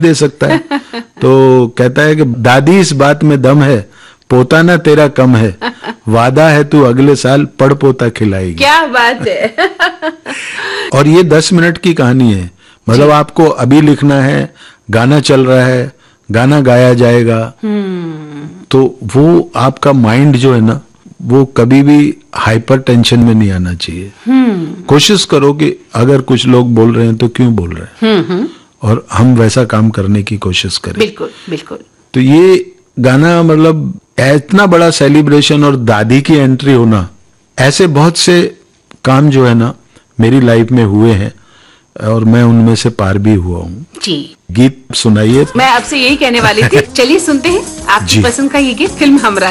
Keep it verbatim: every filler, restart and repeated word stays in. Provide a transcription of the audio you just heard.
दे सकता है। तो कहता है कि दादी इस बात में दम है, पोता ना तेरा कम है, वादा है तू अगले साल पड़ पोता खिलाएगी। क्या बात है। और ये दस मिनट की कहानी है, मतलब आपको अभी लिखना है, गाना चल रहा है, गाना गाया जाएगा, तो वो आपका माइंड जो है ना, वो कभी भी हाइपर टेंशन में नहीं आना चाहिए। कोशिश करो कि अगर कुछ लोग बोल रहे हैं तो क्यों बोल रहे हैं, और हम वैसा काम करने की कोशिश करें। बिल्कुल बिल्कुल। तो ये गाना मतलब इतना बड़ा सेलिब्रेशन और दादी की एंट्री होना, ऐसे बहुत से काम जो है ना मेरी लाइफ में हुए हैं और मैं उनमें से पार भी हुआ हूँ। जी, गीत सुनाइए। मैं आपसे यही कहने वाली थी। चलिए सुनते हैं आपकी जी। पसंद का ये गीत, फिल्म हमरा।